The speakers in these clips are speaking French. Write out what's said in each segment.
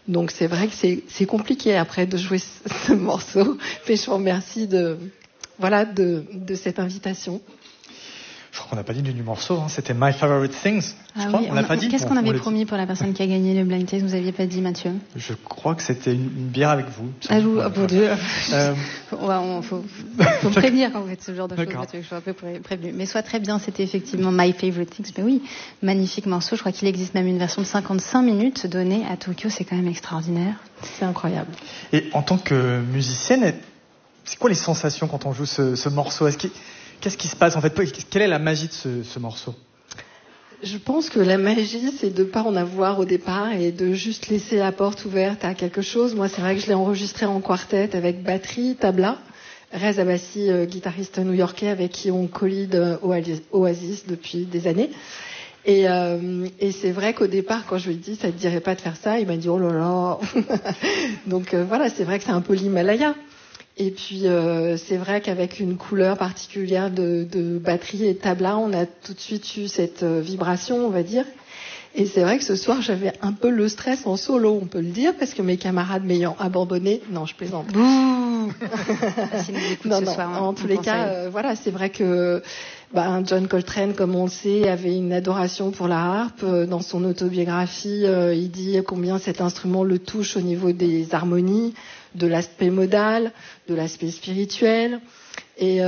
Donc c'est vrai que c'est compliqué après de jouer ce morceau. Mais je vous remercie de cette invitation. Je crois qu'on n'a pas dit du morceau, hein. C'était My Favorite Things. On l'a pas dit. Qu'est-ce qu'on avait promis pour la personne qui a gagné le blind test? Vous aviez pas dit, Mathieu? Je crois que c'était une bière avec vous. Ah, vous, oh, Dieu. Faut prévenir quand vous faites ce genre de choses, Mathieu, je suis un peu prévenu. Mais soit très bien, c'était effectivement My Favorite Things. Mais oui, magnifique morceau. Je crois qu'il existe même une version de 55 minutes donnée à Tokyo. C'est quand même extraordinaire. C'est incroyable. Et en tant que musicienne, c'est quoi les sensations quand on joue ce morceau? Qu'est-ce qui se passe en fait? Quelle est la magie de ce morceau? Je pense que la magie, c'est de ne pas en avoir au départ et de juste laisser la porte ouverte à quelque chose. Moi, c'est vrai que je l'ai enregistré en quartet avec batterie, tabla, Rez Abbasi, guitariste new-yorkais avec qui on collide Oasis depuis des années. Et c'est vrai qu'au départ, quand je lui ai dit, ça te dirait pas de faire ça, il m'a dit, oh là là. Donc voilà, c'est vrai que c'est un peu l'Himalaya. Et puis c'est vrai qu'avec une couleur particulière de batterie et de tabla, on a tout de suite eu cette vibration, on va dire. Et c'est vrai que ce soir, j'avais un peu le stress en solo, on peut le dire, parce que mes camarades m'ayant abandonné. Non, je plaisante. Non, en tous les cas, voilà, c'est vrai que John Coltrane, comme on le sait, avait une adoration pour la harpe. Dans son autobiographie, il dit combien cet instrument le touche au niveau des harmonies, de l'aspect modal, de l'aspect spirituel. Et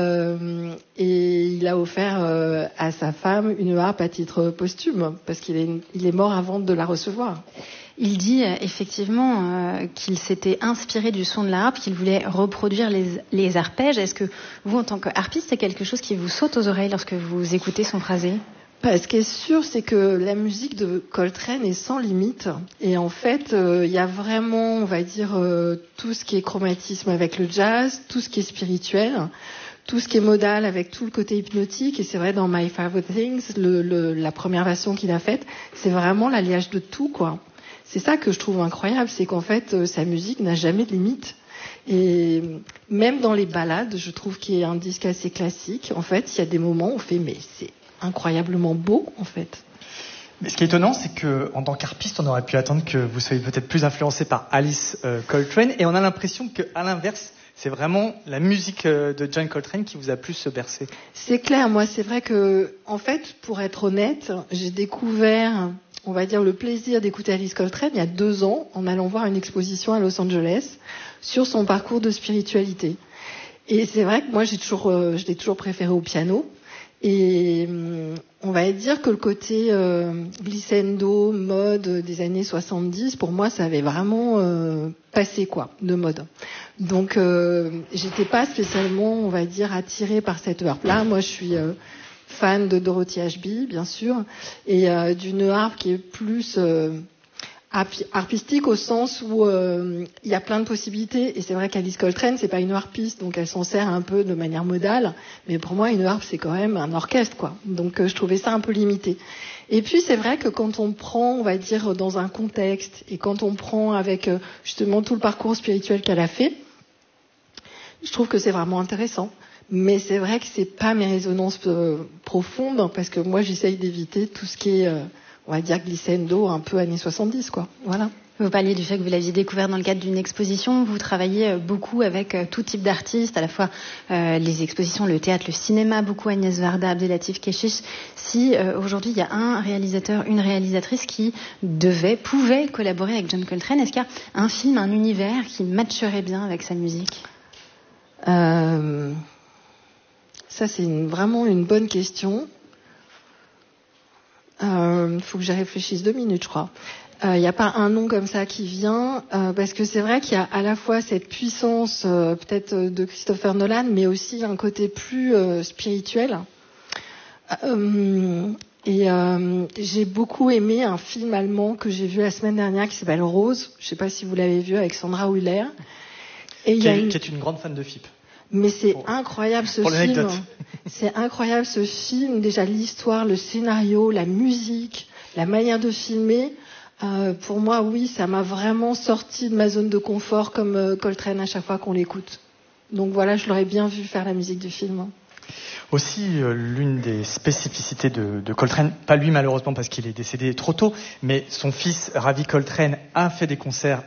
il a offert à sa femme une harpe à titre posthume, parce qu'il est mort avant de la recevoir. Il dit effectivement qu'il s'était inspiré du son de la harpe, qu'il voulait reproduire les arpèges. Est-ce que vous, en tant qu'harpiste, c'est quelque chose qui vous saute aux oreilles lorsque vous écoutez son phrasé? Ce qui est sûr, c'est que la musique de Coltrane est sans limite. Et en fait, il y a vraiment, on va dire, tout ce qui est chromatisme avec le jazz, tout ce qui est spirituel, tout ce qui est modal avec tout le côté hypnotique. Et c'est vrai, dans My Favorite Things, la première version qu'il a faite, c'est vraiment l'alliage de tout, quoi. C'est ça que je trouve incroyable, c'est qu'en fait, sa musique n'a jamais de limite. Et même dans les ballades, je trouve qu'il y a un disque assez classique. En fait, il y a des moments où on fait, mais c'est incroyablement beau, en fait. Mais ce qui est étonnant, c'est que, en tant qu'harpiste, on aurait pu attendre que vous soyez peut-être plus influencé par Alice Coltrane, et on a l'impression qu'à l'inverse, c'est vraiment la musique de John Coltrane qui vous a plus bercé. C'est clair, moi, c'est vrai que, en fait, pour être honnête, j'ai découvert, on va dire, le plaisir d'écouter Alice Coltrane il y a 2 ans, en allant voir une exposition à Los Angeles sur son parcours de spiritualité. Et c'est vrai que moi, je l'ai toujours préféré au piano. Et on va dire que le côté glissando, mode des années 70, pour moi, ça avait vraiment passé, quoi, de mode. Donc, j'étais pas spécialement, on va dire, attirée par cette harpe-là. Moi, je suis fan de Dorothy Ashby, bien sûr, et d'une harpe qui est plus harpistique au sens où il y a plein de possibilités. Et c'est vrai qu'Alice Coltrane, c'est pas une harpiste, donc elle s'en sert un peu de manière modale. Mais pour moi, une harpe, c'est quand même un orchestre, quoi. Donc je trouvais ça un peu limité. Et puis c'est vrai que quand on prend, on va dire, dans un contexte, et quand on prend avec justement tout le parcours spirituel qu'elle a fait, je trouve que c'est vraiment intéressant. Mais c'est vrai que c'est pas mes résonances profondes, parce que moi, j'essaye d'éviter tout ce qui est on va dire glissando, un peu années 70, quoi. Voilà. Vous parliez du fait que vous l'aviez découvert dans le cadre d'une exposition. Vous travaillez beaucoup avec tout type d'artistes, à la fois les expositions, le théâtre, le cinéma, beaucoup Agnès Varda, Abdelatif Kechiche. Si aujourd'hui il y a un réalisateur, une réalisatrice qui pouvait collaborer avec John Coltrane, est-ce qu'il y a un film, un univers qui matcherait bien avec sa musique? Ça, c'est vraiment une bonne question. Faut que j'y réfléchisse 2 minutes, je crois. Il n'y a pas un nom comme ça qui vient, parce que c'est vrai qu'il y a à la fois cette puissance peut-être de Christopher Nolan, mais aussi un côté plus spirituel. J'ai beaucoup aimé un film allemand que j'ai vu la semaine dernière qui s'appelle Rose. Je ne sais pas si vous l'avez vu, avec Sandra Hüller. Qui est une grande fan de FIP. Mais c'est incroyable ce film. C'est incroyable ce film. Déjà l'histoire, le scénario, la musique, la manière de filmer. Pour moi, oui, ça m'a vraiment sorti de ma zone de confort, comme Coltrane à chaque fois qu'on l'écoute. Donc voilà, je l'aurais bien vu faire la musique du film. Aussi, l'une des spécificités de Coltrane, pas lui malheureusement parce qu'il est décédé trop tôt, mais son fils Ravi Coltrane a fait des concerts